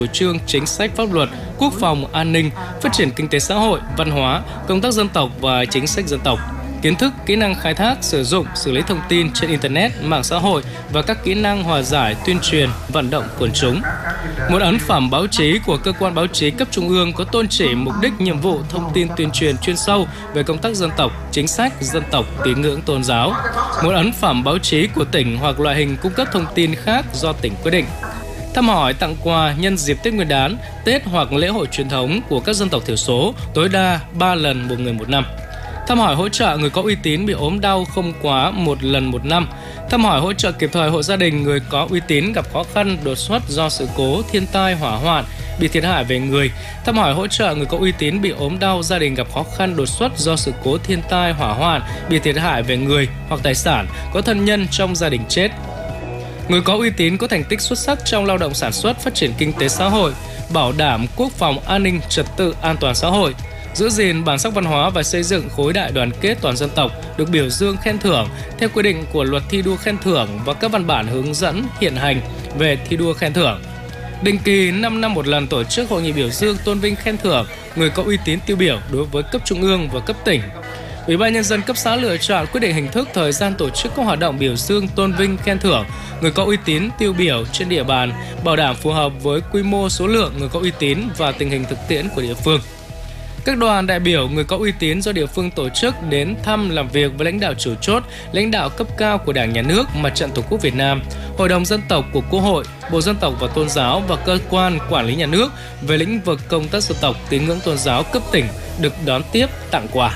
chủ trương, chính sách pháp luật, quốc phòng, an ninh, phát triển kinh tế xã hội, văn hóa, công tác dân tộc và chính sách dân tộc. Kiến thức, kỹ năng khai thác, sử dụng, xử lý thông tin trên Internet, mạng xã hội và các kỹ năng hòa giải, tuyên truyền, vận động quần chúng. Một ấn phẩm báo chí của cơ quan báo chí cấp trung ương có tôn chỉ, mục đích, nhiệm vụ thông tin tuyên truyền chuyên sâu về công tác dân tộc, chính sách, dân tộc, tín ngưỡng tôn giáo. Một ấn phẩm báo chí của tỉnh hoặc loại hình cung cấp thông tin khác do tỉnh quyết định. Thăm hỏi, tặng quà nhân dịp Tết Nguyên đán, Tết hoặc lễ hội truyền thống của các dân tộc thiểu số tối đa 3 lần một người một năm. Thăm hỏi hỗ trợ người có uy tín bị ốm đau không quá 1 lần một năm. Thăm hỏi hỗ trợ kịp thời hộ gia đình người có uy tín gặp khó khăn đột xuất do sự cố, thiên tai, hỏa hoạn, bị thiệt hại về người. Thăm hỏi hỗ trợ người có uy tín bị ốm đau, gia đình gặp khó khăn đột xuất do sự cố, thiên tai, hỏa hoạn, bị thiệt hại về người hoặc tài sản, có thân nhân trong gia đình chết. Người có uy tín có thành tích xuất sắc trong lao động sản xuất, phát triển kinh tế xã hội, bảo đảm quốc phòng an ninh, trật tự an toàn xã hội, giữ gìn bản sắc văn hóa và xây dựng khối đại đoàn kết toàn dân tộc, được biểu dương khen thưởng theo quy định của Luật thi đua khen thưởng và các văn bản hướng dẫn hiện hành về thi đua khen thưởng. Định kỳ 5 năm một lần tổ chức hội nghị biểu dương tôn vinh khen thưởng người có uy tín tiêu biểu đối với cấp trung ương và cấp tỉnh. Ủy ban nhân dân cấp xã lựa chọn quyết định hình thức, thời gian tổ chức các hoạt động biểu dương tôn vinh khen thưởng người có uy tín tiêu biểu trên địa bàn, bảo đảm phù hợp với quy mô, số lượng người có uy tín và tình hình thực tiễn của địa phương. Các đoàn đại biểu người có uy tín do địa phương tổ chức đến thăm làm việc với lãnh đạo chủ chốt, lãnh đạo cấp cao của Đảng, Nhà nước, Mặt trận Tổ quốc Việt Nam, Hội đồng Dân tộc của Quốc hội, Bộ Dân tộc và Tôn giáo và cơ quan quản lý nhà nước về lĩnh vực công tác dân tộc, tín ngưỡng tôn giáo cấp tỉnh được đón tiếp, tặng quà.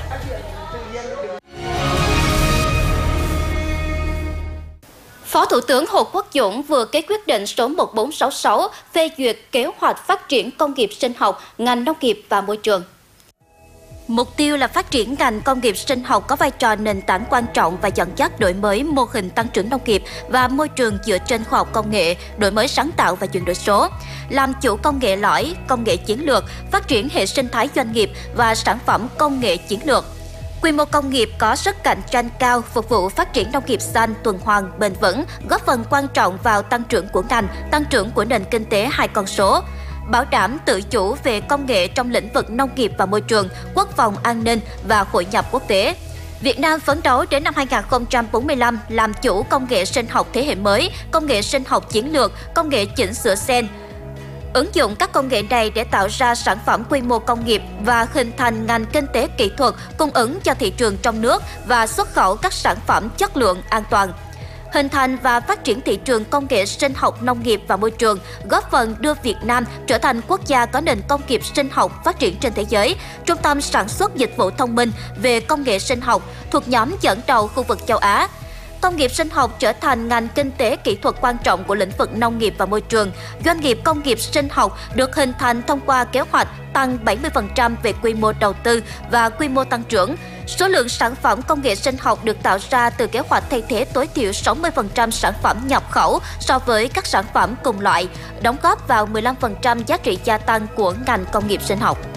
Phó Thủ tướng Hồ Quốc Dũng vừa ký quyết định số 1466 phê duyệt kế hoạch phát triển công nghiệp sinh học, ngành nông nghiệp và môi trường. Mục tiêu là phát triển ngành công nghiệp sinh học có vai trò nền tảng quan trọng và dẫn dắt đổi mới mô hình tăng trưởng nông nghiệp và môi trường dựa trên khoa học công nghệ, đổi mới sáng tạo và chuyển đổi số, làm chủ công nghệ lõi, công nghệ chiến lược, phát triển hệ sinh thái doanh nghiệp và sản phẩm công nghệ chiến lược. Quy mô công nghiệp có sức cạnh tranh cao, phục vụ phát triển nông nghiệp xanh, tuần hoàn, bền vững, góp phần quan trọng vào tăng trưởng của ngành, tăng trưởng của nền kinh tế hai con số. Bảo đảm tự chủ về công nghệ trong lĩnh vực nông nghiệp và môi trường, quốc phòng an ninh và hội nhập quốc tế. Việt Nam phấn đấu đến năm 2045 làm chủ công nghệ sinh học thế hệ mới, công nghệ sinh học chiến lược, công nghệ chỉnh sửa gen. Ứng dụng các công nghệ này để tạo ra sản phẩm quy mô công nghiệp và hình thành ngành kinh tế kỹ thuật cung ứng cho thị trường trong nước và xuất khẩu các sản phẩm chất lượng, an toàn. Hình thành và phát triển thị trường công nghệ sinh học nông nghiệp và môi trường, góp phần đưa Việt Nam trở thành quốc gia có nền công nghiệp sinh học phát triển trên thế giới, trung tâm sản xuất dịch vụ thông minh về công nghệ sinh học thuộc nhóm dẫn đầu khu vực châu Á. Công nghiệp sinh học trở thành ngành kinh tế kỹ thuật quan trọng của lĩnh vực nông nghiệp và môi trường. Doanh nghiệp công nghiệp sinh học được hình thành thông qua kế hoạch tăng 70% về quy mô đầu tư và quy mô tăng trưởng. Số lượng sản phẩm công nghệ sinh học được tạo ra từ kế hoạch thay thế tối thiểu 60% sản phẩm nhập khẩu so với các sản phẩm cùng loại, đóng góp vào 15% giá trị gia tăng của ngành công nghiệp sinh học.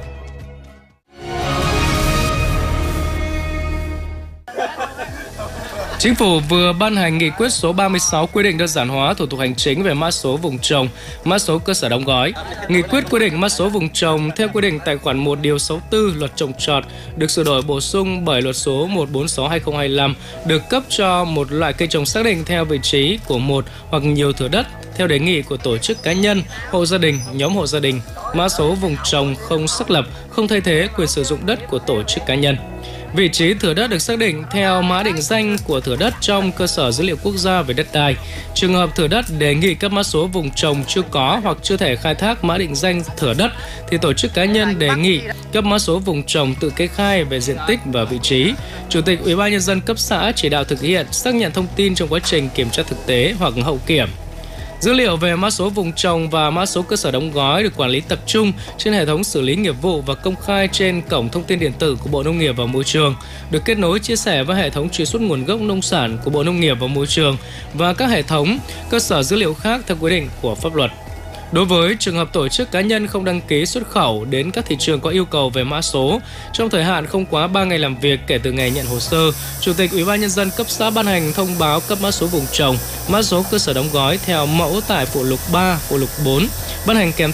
Chính phủ vừa ban hành nghị quyết số 36 quy định đơn giản hóa thủ tục hành chính về mã số vùng trồng, mã số cơ sở đóng gói. Nghị quyết quy định mã số vùng trồng theo quy định tại khoản 1 điều 64 Luật trồng trọt được sửa đổi bổ sung bởi Luật số 146/2025 được cấp cho một loại cây trồng xác định theo vị trí của một hoặc nhiều thửa đất theo đề nghị của tổ chức cá nhân, hộ gia đình, nhóm hộ gia đình. Mã số vùng trồng không xác lập, không thay thế quyền sử dụng đất của tổ chức cá nhân. Vị trí thửa đất được xác định theo mã định danh của thửa đất trong cơ sở dữ liệu quốc gia về đất đai. Trường hợp thửa đất đề nghị cấp mã số vùng trồng chưa có hoặc chưa thể khai thác mã định danh thửa đất thì tổ chức cá nhân đề nghị cấp mã số vùng trồng tự kê khai về diện tích và vị trí. Chủ tịch Ủy ban nhân dân cấp xã chỉ đạo thực hiện, xác nhận thông tin trong quá trình kiểm tra thực tế hoặc hậu kiểm. Dữ liệu về mã số vùng trồng và mã số cơ sở đóng gói được quản lý tập trung trên hệ thống xử lý nghiệp vụ và công khai trên cổng thông tin điện tử của Bộ Nông nghiệp và Môi trường, được kết nối chia sẻ với hệ thống truy xuất nguồn gốc nông sản của Bộ Nông nghiệp và Môi trường và các hệ thống cơ sở dữ liệu khác theo quy định của pháp luật. Đối với trường hợp tổ chức cá nhân không đăng ký xuất khẩu đến các thị trường có yêu cầu về mã số, trong thời hạn không quá 3 ngày làm việc kể từ ngày nhận hồ sơ, Chủ tịch Ủy ban Nhân dân cấp xã ban hành thông báo cấp mã số vùng trồng, mã số cơ sở đóng gói theo mẫu tại phụ lục 3, phụ lục 4, ban hành kèm